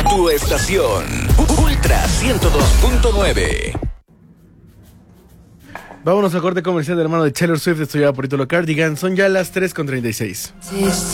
Tu estación, Ultra 102.9. Vámonos a corte comercial de la mano de Taylor Swift, esto ya por Italo Cardigan. Son ya las 3:36.